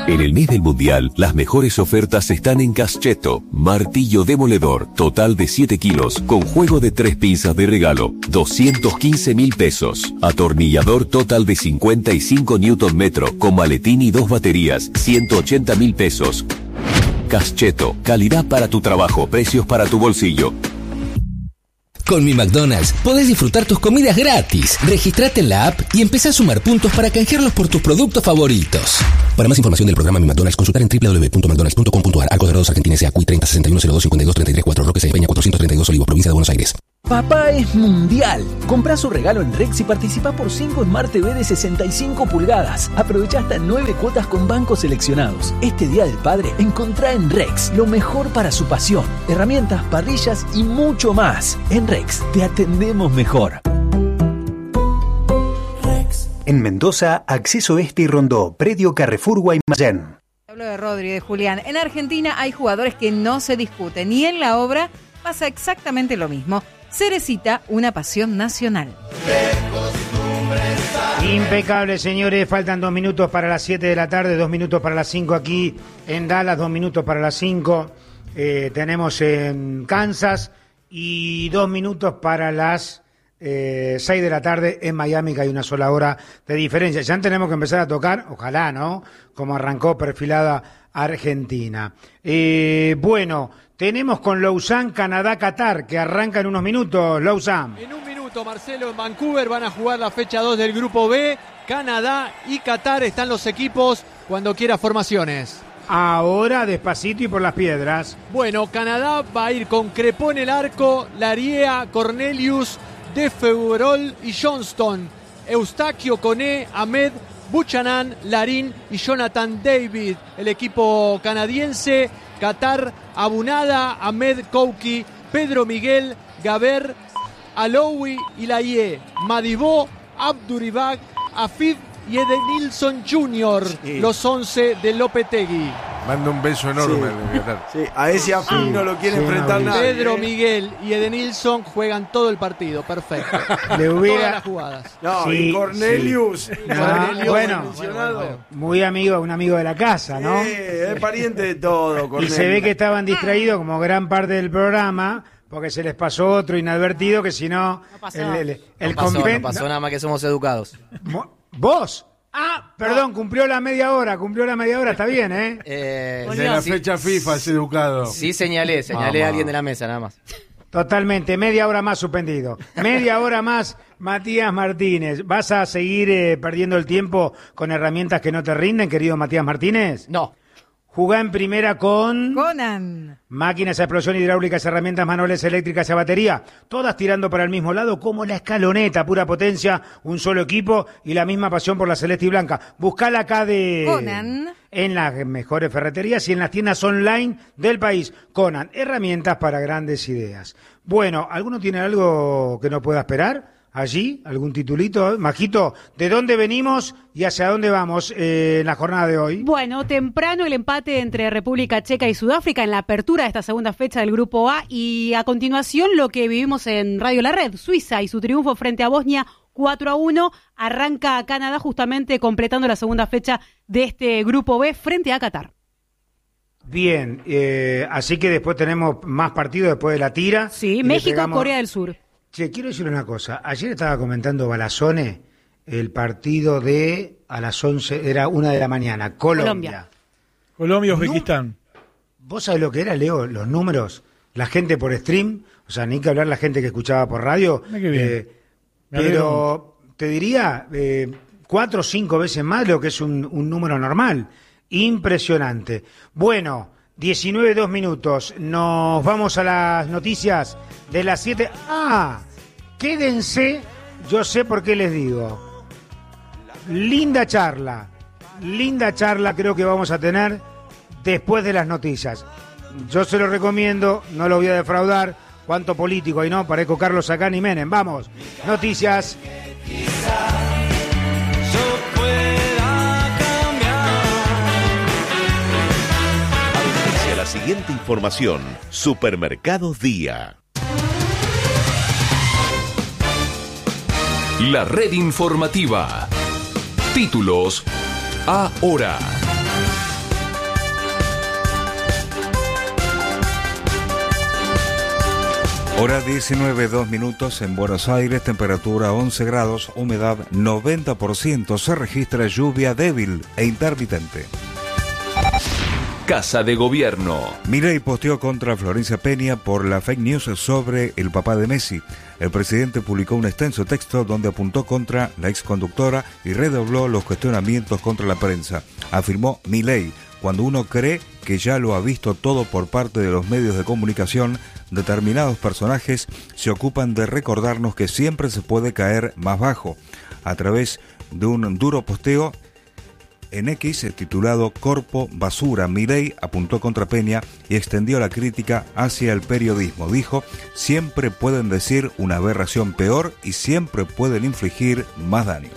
En el mes del Mundial, las mejores ofertas están en Cascheto. Martillo demoledor, total de 7 kilos, con juego de 3 pinzas de regalo, 215.000 pesos. Atornillador total de 55 Nm, con maletín y 2 baterías, 180.000 pesos. Cascheto, calidad para tu trabajo, precios para tu bolsillo. Con Mi McDonald's podés disfrutar tus comidas gratis. Registrate en la app y empezá a sumar puntos para canjearlos por tus productos favoritos. Para más información del programa Mi McDonald's, consultar en www.mcdonalds.com.ar. Arcos Dorados Argentina S.A. Q 30 61 02 52 33 4 Roque Peña 432 Olivos, provincia de Buenos Aires. Papá es mundial. Comprá su regalo en Rex y participá por 5 Smart TV de 65 pulgadas. Aprovechá hasta 9 cuotas con bancos seleccionados. Este Día del Padre encontrá en Rex lo mejor para su pasión. Herramientas, parrillas y mucho más. En Rex te atendemos mejor. En Mendoza, Acceso Este y Rondó, Predio Carrefour Guaymallén. Hablo de Rodri y de Julián. En Argentina hay jugadores que no se discuten y en la obra pasa exactamente lo mismo. Cerecita, una pasión nacional. Impecable, señores. Faltan 2 minutos para las 7 de la tarde, 2 minutos para las 5 aquí en Dallas, 2 minutos para las 5. Tenemos en Kansas y 2 minutos para las 6 de la tarde en Miami, que hay una sola hora de diferencia. Ya tenemos que empezar a tocar, ojalá, ¿no? Como arrancó perfilada Argentina. Bueno, tenemos con Lausanne, Canadá, Qatar, que arranca en unos minutos. Lausanne. En un minuto, Marcelo, en Vancouver van a jugar la fecha 2 del Grupo B. Canadá y Qatar están los equipos cuando quiera formaciones. Ahora despacito y por las piedras. Bueno, Canadá va a ir con Crepó en el arco, Lariea, Cornelius, De Feuerol y Johnston, Eustaquio, Coné, Ahmed, Buchanan, Larín y Jonathan David. El equipo canadiense, Qatar, Abunada, Ahmed Kouki, Pedro Miguel, Gaber, Aloui y Laie, Madibó, Abduribak, Afid y Edenilson Jr., sí. Los 11 de Lopetegui. Manda un beso enorme. Sí, a ese Afid no lo quiere enfrentar nadie. Pedro Miguel y Edenilson juegan todo el partido, perfecto. Le hubiera... Todas las jugadas. No, sí, y Cornelius. Sí. No, bueno, muy amigo, un amigo de la casa, ¿no? Sí, es pariente de todo, Cornelius. Y se ve que estaban distraídos como gran parte del programa, porque se les pasó otro inadvertido que si no... No pasó nada más que somos educados. ¿Vos? Perdón, cumplió la media hora, está bien, ¿eh? De la fecha FIFA es educado. Sí, señalé a alguien de la mesa, nada más. Totalmente, media hora más suspendido. Media hora más, Matías Martínez. ¿Vas a seguir perdiendo el tiempo con herramientas que no te rinden, querido Matías Martínez? No. Jugá en primera con... Conan. Máquinas a explosión hidráulicas, herramientas manuales, eléctricas y a batería. Todas tirando para el mismo lado como la escaloneta. Pura potencia, un solo equipo y la misma pasión por la celeste y blanca. Buscala acá de... Conan. En las mejores ferreterías y en las tiendas online del país. Conan, herramientas para grandes ideas. Bueno, ¿alguno tiene algo que no pueda esperar? Allí, algún titulito, Majito, ¿de dónde venimos y hacia dónde vamos en la jornada de hoy? Bueno, temprano el empate entre República Checa y Sudáfrica en la apertura de esta segunda fecha del Grupo A y a continuación lo que vivimos en Radio La Red, Suiza y su triunfo frente a Bosnia 4-1, arranca Canadá justamente completando la segunda fecha de este Grupo B frente a Qatar. Bien, así que después tenemos más partidos después de la tira. Sí, México, Corea del Sur. Che, quiero decirle una cosa. Ayer estaba comentando Balazone el partido de a las 11, era 1 de la mañana, Colombia, Uzbekistán. ¿Vos sabés lo que era, Leo? Los números, la gente por stream, o sea, ni que hablar la gente que escuchaba por radio. Pero te diría 4 o 5 veces más de lo que es un número normal. Impresionante. Bueno, 19:02 minutos. Nos vamos a las noticias de las 7. Quédense, yo sé por qué les digo. Linda charla creo que vamos a tener después de las noticias. Yo se lo recomiendo, no lo voy a defraudar. Cuánto político ahí, ¿no? Parezco Carlos Sacán y Menem. Vamos, noticias. La siguiente información, Supermercados Día. La red informativa. Títulos ahora. Hora 19:02 en Buenos Aires, temperatura 11 grados, humedad 90%, se registra lluvia débil e intermitente. Casa de Gobierno. Milei posteó contra Florencia Peña por la fake news sobre el papá de Messi. El presidente publicó un extenso texto donde apuntó contra la exconductora y redobló los cuestionamientos contra la prensa. Afirmó Milei: cuando uno cree que ya lo ha visto todo por parte de los medios de comunicación, determinados personajes se ocupan de recordarnos que siempre se puede caer más bajo. A través de un duro posteo en X titulado Corpo Basura, Milei apuntó contra Peña y extendió la crítica hacia el periodismo. Dijo: siempre pueden decir una aberración peor y siempre pueden infligir más daño.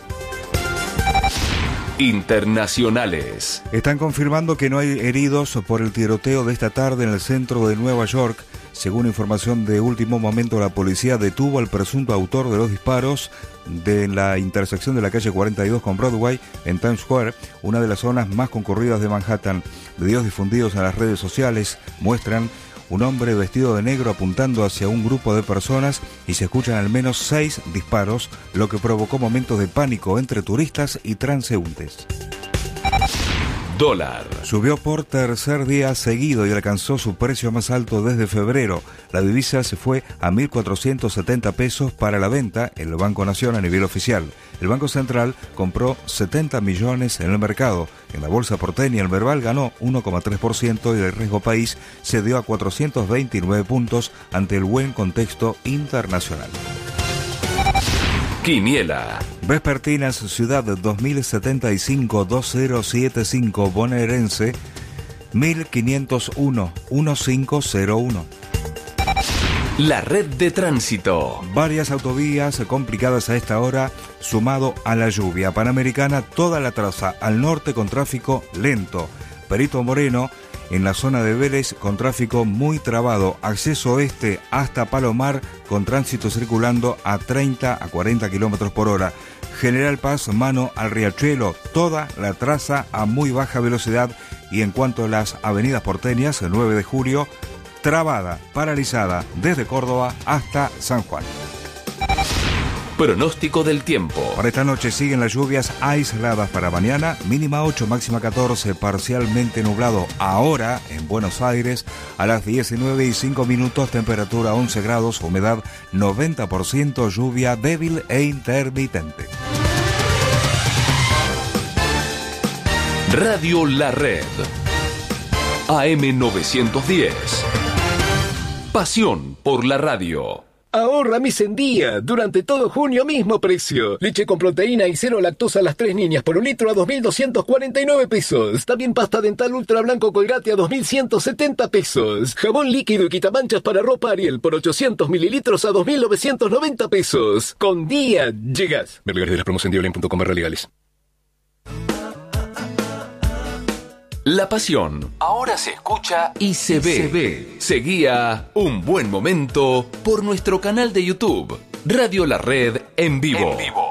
Internacionales. Están confirmando que no hay heridos por el tiroteo de esta tarde en el centro de Nueva York. Según información de último momento, la policía detuvo al presunto autor de los disparos de la intersección de la calle 42 con Broadway en Times Square, una de las zonas más concurridas de Manhattan. Videos difundidos en las redes sociales muestran un hombre vestido de negro apuntando hacia un grupo de personas y se escuchan al menos 6 disparos, lo que provocó momentos de pánico entre turistas y transeúntes. Dólar. Subió por tercer día seguido y alcanzó su precio más alto desde febrero. La divisa se fue a 1.470 pesos para la venta en el Banco Nación a nivel oficial. El Banco Central compró 70 millones en el mercado. En la bolsa porteña el Merval ganó 1,3% y el riesgo país se dio a 429 puntos ante el buen contexto internacional. Quiniela. Vespertinas, Ciudad 2075-2075, bonaerense 1501-1501. La red de tránsito. Varias autovías complicadas a esta hora, sumado a la lluvia. Panamericana, toda la traza al norte con tráfico lento. Perito Moreno, en la zona de Vélez, con tráfico muy trabado. Acceso oeste hasta Palomar, con tránsito circulando a 30 a 40 kilómetros por hora. General Paz, mano al Riachuelo, toda la traza a muy baja velocidad. Y en cuanto a las avenidas porteñas, el 9 de julio, trabada, paralizada, desde Córdoba hasta San Juan. Pronóstico del tiempo. Para esta noche siguen las lluvias aisladas para mañana, mínima 8, máxima 14, parcialmente nublado. Ahora, en Buenos Aires, a las 19:05, temperatura 11 grados, humedad 90%, lluvia débil e intermitente. Radio La Red. AM 910. Pasión por la radio. Ahorra mes en día. Durante todo junio, mismo precio. Leche con proteína y cero lactosa a las 3 niñas por un litro a 2.249 pesos. También pasta dental ultra blanco Colgate a 2.170 pesos. Jabón líquido y quitamanchas para ropa Ariel por 800 mililitros a 2.990 pesos. Con día llegas. Ver lugares de las promos en dioline.com/legales. La pasión ahora se escucha y se ve. Seguía Un Buen Momento por nuestro canal de YouTube, Radio La Red en vivo.